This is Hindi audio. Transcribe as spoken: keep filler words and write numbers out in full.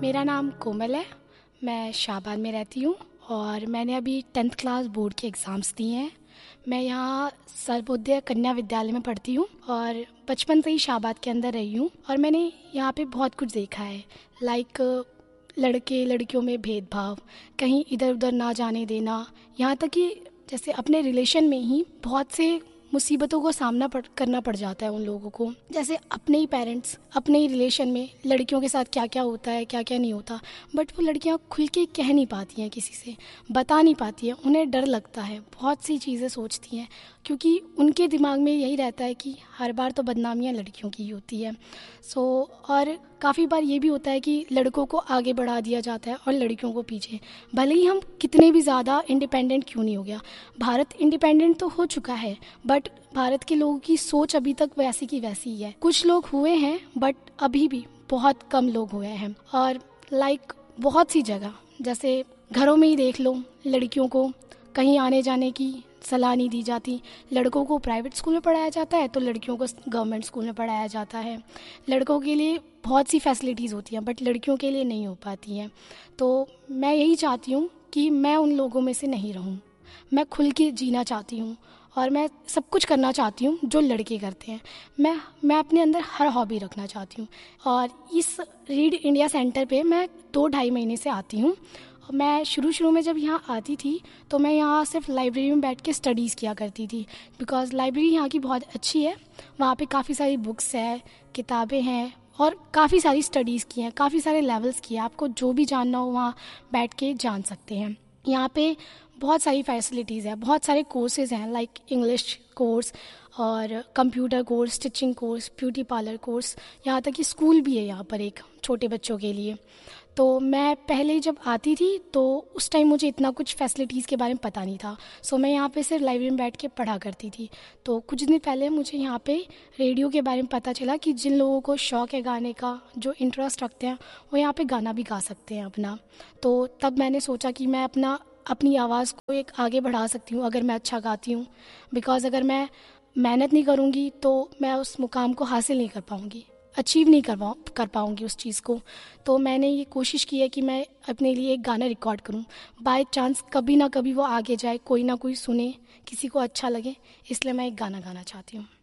मेरा नाम कोमल है। मैं शाहबाद में रहती हूँ और मैंने अभी टेंथ क्लास बोर्ड के एग्ज़ाम्स दिए हैं। मैं यहाँ सर्वोदय कन्या विद्यालय में पढ़ती हूँ और बचपन से ही शाहबाद के अंदर रही हूँ और मैंने यहाँ पे बहुत कुछ देखा है। लाइक लड़के लड़कियों में भेदभाव, कहीं इधर उधर ना जाने देना, यहाँ तक कि जैसे अपने रिलेशन में ही बहुत से मुसीबतों को सामना पड़ करना पड़ जाता है उन लोगों को। जैसे अपने ही पेरेंट्स अपने ही रिलेशन में लड़कियों के साथ क्या क्या होता है, क्या क्या नहीं होता, बट वो लड़कियां खुल के कह नहीं पाती हैं, किसी से बता नहीं पाती हैं। उन्हें डर लगता है, बहुत सी चीज़ें सोचती हैं क्योंकि उनके दिमाग में यही रहता है कि हर बार तो बदनामियाँ लड़कियों की ही होती है। सो और काफ़ी बार ये भी होता है कि लड़कों को आगे बढ़ा दिया जाता है और लड़कियों को पीछे। भले ही हम कितने भी ज़्यादा इंडिपेंडेंट क्यों नहीं हो गया, भारत इंडिपेंडेंट तो हो चुका है, बट भारत के लोगों की सोच अभी तक वैसी की वैसी ही है। कुछ लोग हुए हैं बट अभी भी बहुत कम लोग हुए हैं। और लाइक बहुत सी जगह, जैसे घरों में ही देख लो, लड़कियों को कहीं आने जाने की सलाह नहीं दी जाती। लड़कों को प्राइवेट स्कूल में पढ़ाया जाता है तो लड़कियों को गवर्नमेंट स्कूल में पढ़ाया जाता है। लड़कों के लिए बहुत सी फैसिलिटीज़ होती हैं बट लड़कियों के लिए नहीं हो पाती हैं। तो मैं यही चाहती हूँ कि मैं उन लोगों में से नहीं रहूँ। मैं खुल के जीना चाहती हूँ और मैं सब कुछ करना चाहती हूँ जो लड़के करते हैं। मैं मैं अपने अंदर हर हॉबी रखना चाहती हूँ और इस रीड इंडिया सेंटर पे मैं दो ढाई महीने से आती हूँ। मैं शुरू शुरू में जब यहाँ आती थी तो मैं यहाँ सिर्फ लाइब्रेरी में बैठ के स्टडीज़ किया करती थी, बिकॉज़ लाइब्रेरी यहाँ की बहुत अच्छी है। वहाँ पे काफ़ी सारी बुक्स है, किताबें हैं और काफ़ी सारी स्टडीज़ की हैं, काफ़ी सारे लेवल्स की हैं। आपको जो भी जानना हो वहाँ बैठ के जान सकते हैं। यहाँ पे बहुत सारी फैसिलिटीज़ हैं, बहुत सारे कोर्सेज़ हैं, लाइक इंग्लिश कोर्स और computer course, stitching course, beauty parlour course, यहाँ तक कि स्कूल भी है यहाँ पर एक छोटे बच्चों के लिए। तो मैं पहले जब आती थी तो उस टाइम मुझे इतना कुछ फैसिलिटीज़ के बारे में पता नहीं था। सो मैं यहाँ पे सिर्फ लाइब्रेरी में बैठ के पढ़ा करती थी। तो कुछ दिन पहले मुझे यहाँ पे रेडियो के बारे में पता चला कि जिन लोगों को शौक़ है गाने का, जो इंटरेस्ट रखते हैं, वो यहाँ पे गाना भी गा सकते हैं अपना। तो तब मैंने सोचा कि मैं अपना अपनी आवाज़ को एक आगे बढ़ा सकती हूँ अगर मैं अच्छा गाती हूँ। बिकॉज़ अगर मैं मेहनत नहीं करूँगी तो मैं उस मुकाम को हासिल नहीं कर पाऊँगी, अचीव नहीं कर पाऊँ कर पाऊँगी उस चीज़ को। तो मैंने ये कोशिश की है कि मैं अपने लिए एक गाना रिकॉर्ड करूँ। बाय चांस कभी ना कभी वो आगे जाए, कोई ना कोई सुने, किसी को अच्छा लगे, इसलिए मैं एक गाना गाना चाहती हूँ।